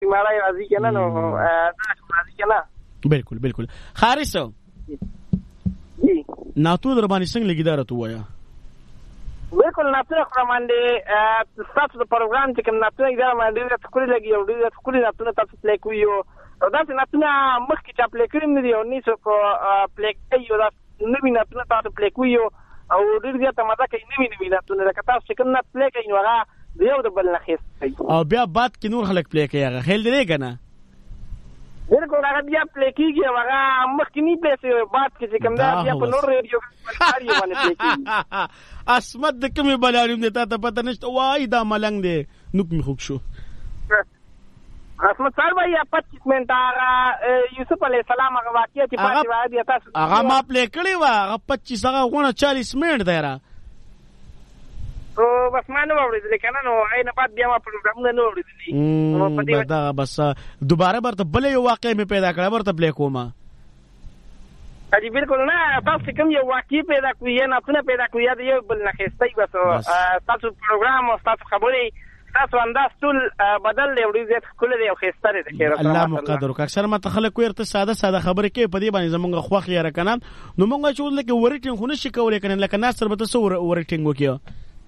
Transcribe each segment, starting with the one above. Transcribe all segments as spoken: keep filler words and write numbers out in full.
بیماری راځي کنه نو دا راځي کنه. بالکل بالکل. خارس جی ناتو در باندې څنګه لګیدار ته وایا؟ بالکل ناتو خو باندې تاسو د پروګرام چې کوم ناتو دا باندې ته کولې لګي او دې کولې ناتو تاسو پلی کوي او دا چې ناتو مخکې چې پلی کړم نه دی او نیسو کو پلی کوي دا نوی ناتو تاسو پلی کوي او ډیر زیاته مزه کوي نوی نوی ناتو نه تاسو چې کوم ناتو پلی کوي نو هغه دیو د بل نه خېس او بیا بعد کې نور خلک پلی کوي هغه خیال دی کنه. بالکل هغه بیا پلی کیږي هغه مخکې نه پلی بعد کې چې کوم دا بیا په نور ریډیو باندې باندې پلی کیږي. اسمت د کومې بلاریم دی ته پته نشته وای دا ملنګ دی نوک می خوښ شو. اسمت سر بھائی پچیس منٹ هغه یوسف علیه السلام هغه واقعیا چې پاتې وای دی تاسو هغه ما پلی کړی و هغه پچیس هغه غونه چالیس منټ دی را او بس ما نو اوریدل کنه نو عین بعد بیا ما پروګرام نه اوریدلی نو په دې دا بس دوباره برته بل یو واقع می پیدا کړه برته پلی کومه. اجي بالکل نه تاسو کوم یو واقع پیدا کوی نه څنګه پیدا کوی دا یو بل نه خېستای بس تاسو پروګرام او تاسو خبرې تاسو انداز ټول بدل دی ورې زیات کول دی او خېستره دی خیر الله مقدر وک اکثر ما تخلق کوی ارته ساده ساده خبرې کې په دې باندې زمونږ خوخ یې راکنه نو مونږ چې ولکه ورټینګ خو نشي کولای کنه لکه ناصر به تاسو ورټینګ وکيو.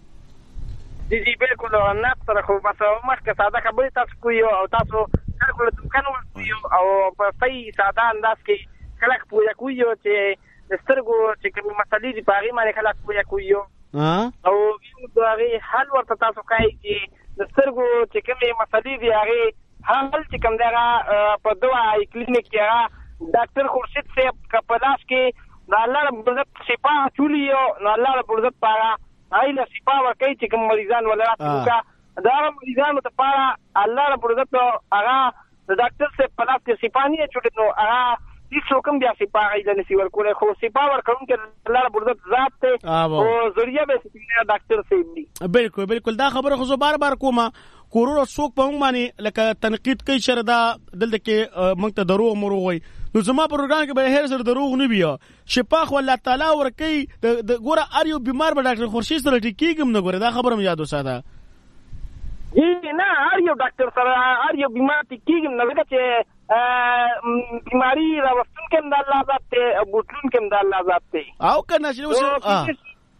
جی جی بالکل ناصر خو بس مخکې ساده خبرې تاسو کوی او تاسو کله دکان کوی او په صحیح ساده انداز کې خلک پوهه کوي چې د سترګو چې کوم مسلې دي په هغې باندې خلک پوهه کوي او یو د هغې حل ورته تاسو کوئ چې د سترګو چې کومې مسلې دي هغې حل چې کوم دی هغه په دوا کلینیک کې هغه ډاکټر خورشید صاحب که په لاس کې د الله رب العزت شفا اچولي نو الله رب العزت په هغه هغې له شفا ورکوي چې کوم مریضان ولرات وکړه د هغه مریضانو دپاره الله رب العزت هغه د ډاکټر صاحب په لاس کې شفا نه اچولې نو هغه هیڅ کوم بیا سپا غیله نسی ورکول خو سپا ورکون کې الله رب العزت ذات ته او ذریعہ به سپینه ډاکټر صاحب دی. بالکل بالکل دا خبره خو بار بار کومه کورو څوک په موږ باندې لکه تنقید کوي شردا دلته کې موږ ته دروغ مروغ وي نو زما پروګرام کې به هر سره دروغ نه بیا شفا خو الله تعالی ورکي د ګوره ار یو بیمار به ډاکټر خورشید سره ټیکيږم نه ګوره دا خبره مې یاد وساته. جی نه هر یو ډاکټر سره هر یو بیمار ټیکيږم نه لکه چې بیماری راوستون کې هم د الله ذات دی او بوتلون کې هم د الله ذات دی او کنه چې اوس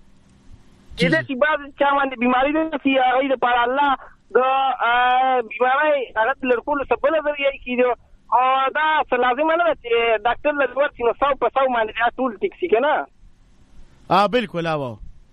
چې د چې بعض چا باندې بیماری ده چې هغې دپاره الله د بیماری هغه لرکولو څه بله ذریعه یې کېدو او دا څه لازمه نه ده چې ډاکټر له ورسي نو سو په سو باندې دا ټول ټیک شي که نه. بالکل او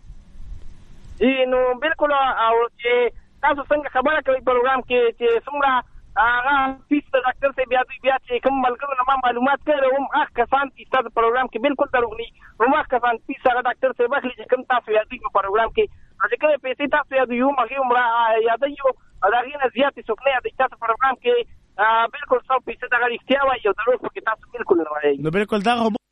جی نو بالکل او چې تاسو څنګه خبره کوئ پروګرام کې چې څومره هغه فیس د ډاکټر صاحب بیا دوی بیا چې کوم ملګرو نه ما معلومات کړی هم هغه کسان فیس د پروګرام کې بالکل دروغ نه هم هغه کسان فیس هغه ډاکټر صاحب اخلي چې کوم تاسو یادوي په پروګرام کې چې کومې پیسې تاسو یادوي هم هغې هم یادوي او د هغې نه زیاتې څوک نه یادوي تاسو پروګرام کې بالکل سو فیصد هغه رښتیا وایي او دروغ پکې تاسو بالکل نه وایي. نو بالکل دغه